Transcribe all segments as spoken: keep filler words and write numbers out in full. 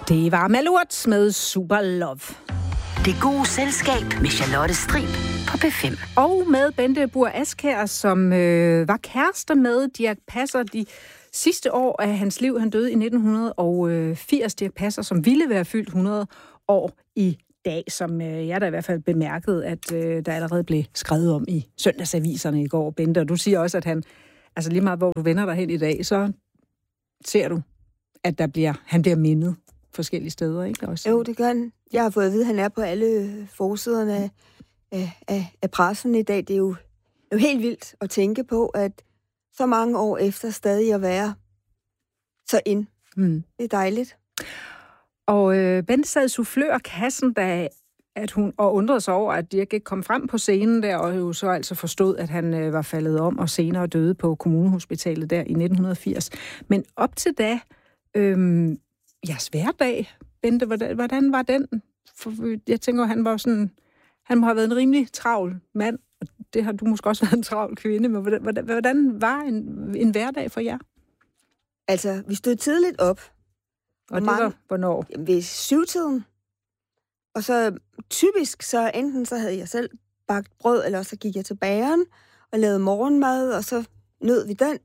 Det var Malurt med Super Love. Det gode selskab med Charlotte Strib på B fem. Og med Bente Buhr Askjær, som øh, var kærester med Dirch Passer de sidste år af hans liv. Han døde i nitten firs. Dirch Passer, som ville være fyldt hundrede år i dag, som øh, jeg da i hvert fald bemærkede, at øh, der allerede blev skrevet om i søndagsaviserne i går, Bente. Og du siger også, at han, altså lige meget hvor du vender dig hen i dag, så ser du, at der bliver, han bliver mindet forskellige steder, ikke? Også. Jo, det gør han. Jeg har fået at vide, at han er på alle forsiderne af, af, af, af pressen i dag. Det er jo, jo helt vildt at tænke på, at så mange år efter stadig at være så ind. Mm. Det er dejligt. Og øh, Bente sad i soufflørkassen, da at hun, og undrede sig over, at Dirch ikke kom frem på scenen der, og jo så altså forstod, at han øh, var faldet om og senere døde på kommunehospitalet der i nitten firs. Men op til da, øh, jeres hverdag, Bente, hvordan, hvordan var den? For jeg tænker, han var sådan, han må have været en rimelig travl mand, og det har du måske også været en travl kvinde, men hvordan, hvordan, hvordan var en, en hverdag for jer? Altså, vi stod tidligt op. Og det var hvornår? Ved syvtiden. Og så typisk, så enten så havde jeg selv bagt brød, eller så gik jeg til bageren og lavede morgenmad, og så nød vi den.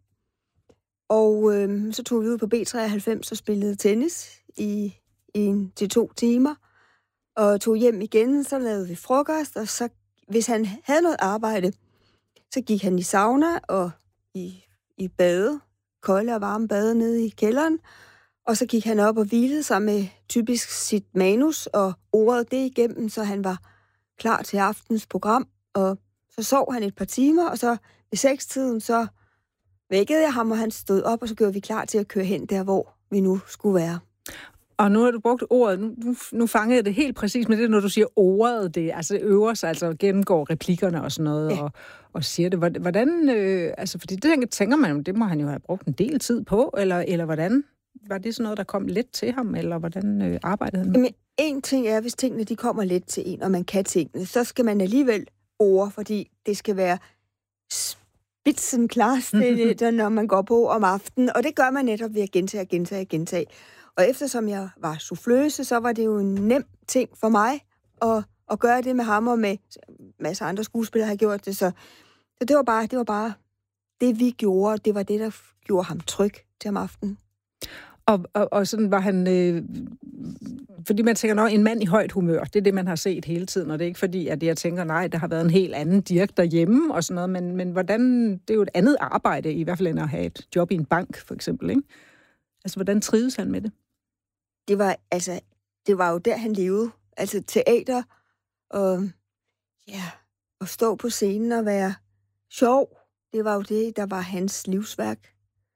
Og øh, så tog vi ud på B treoghalvfems og spillede tennis i en til to timer. Og tog hjem igen, så lavede vi frokost, og så, hvis han havde noget arbejde, så gik han i sauna og i, i bade, kolde og varme bade nede i kælderen. Og så gik han op og hvilede sig med typisk sit manus og ordet det igennem, så han var klar til aftens program. Og så sov han et par timer, og så ved sekstiden, så vækkede jeg ham, og han stod op, og så gjorde vi klar til at køre hen der, hvor vi nu skulle være. Og nu har du brugt ordet, nu, nu, nu fangede jeg det helt præcis med det, når du siger ordet, det altså øver sig, altså gennemgår replikkerne og sådan noget, ja. og, og siger det. Hvordan, øh, altså fordi det tænker man, det må han jo have brugt en del tid på, eller, eller hvordan? Var det sådan noget, der kom let til ham, eller hvordan øh, arbejdede han med? Men en ting er, hvis tingene de kommer let til en, og man kan tingene, så skal man alligevel ord, fordi det skal være spidsenklart, det, når man går på om aftenen, og det gør man netop ved at gentage og gentage og gentage. Og eftersom jeg var souffløse, så var det jo en nem ting for mig at, at gøre det med ham, og med masser af andre skuespillere har gjort det, så, så det var bare det var bare det, vi gjorde, det var det, der gjorde ham tryg til om aftenen. Og, og, og sådan var han, øh, fordi man tænker, nå, en mand i højt humør, det er det, man har set hele tiden, og det er ikke fordi, at jeg tænker, nej, der har været en helt anden Dirch derhjemme og sådan noget, men, men hvordan, det er jo et andet arbejde, i hvert fald end at have et job i en bank, for eksempel, ikke? Altså, hvordan trives han med det? Det var, altså, det var jo der, han levede. Altså, teater, og ja, at stå på scenen og være sjov, det var jo det, der var hans livsværk.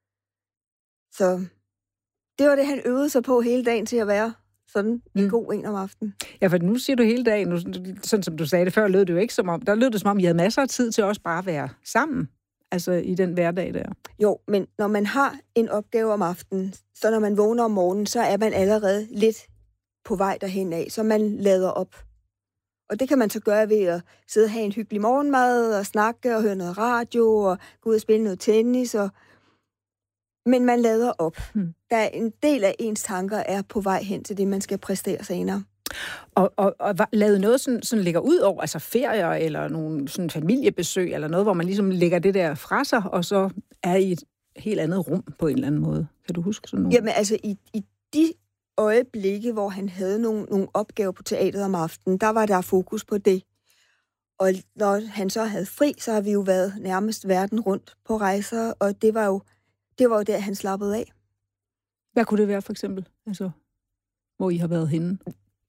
Så det var det, han øvede sig på hele dagen til at være sådan en mm. god en om aftenen. Ja, for nu siger du hele dagen, nu, sådan som du sagde det før, lød det jo ikke som om, der lød det som om, I havde masser af tid til også bare at være sammen, altså i den hverdag der. Jo, men når man har en opgave om aftenen, så når man vågner om morgenen, så er man allerede lidt på vej derhen af, så man lader op. Og det kan man så gøre ved at sidde og have en hyggelig morgenmad, og snakke og høre noget radio, og gå ud og spille noget tennis, og men man lader op. Hmm. Der er en del af ens tanker er på vej hen til det, man skal præstere senere. Og, og, og lavede noget, sådan, sådan ligger ud over, altså ferier eller nogle sådan familiebesøg, eller noget, hvor man ligesom lægger det der fra sig, og så er i et helt andet rum på en eller anden måde. Kan du huske sådan noget? Jamen altså, i, i de øjeblikke, hvor han havde nogle, nogle opgaver på teateret om aftenen, der var der fokus på det. Og når han så havde fri, så har vi jo været nærmest verden rundt på rejser, og det var jo Det var jo der, han slappede af. Hvad kunne det være, for eksempel? Altså, hvor I har været henne?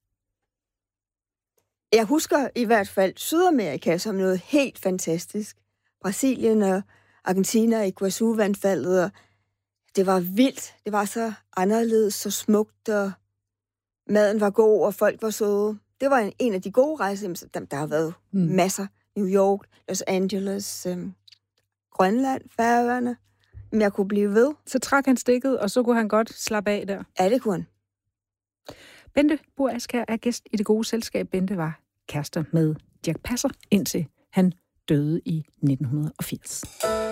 Jeg husker i hvert fald Sydamerika som noget helt fantastisk. Brasilien og Argentina og Iguazu-vandfaldet, og det var vildt. Det var så anderledes, så smukt, og maden var god, og folk var søde. Det var en, en af de gode rejser. Der, der har været mm. masser. New York, Los Angeles, øhm, Grønland, Færøerne. Men jeg kunne blive ved. Så trak han stikket, og så kunne han godt slappe af der. Ja, det kunne han. Bente Buhr Askjær er gæst i Det Gode Selskab. Bente var kærester med Dirch Passer, indtil han døde i nitten firs.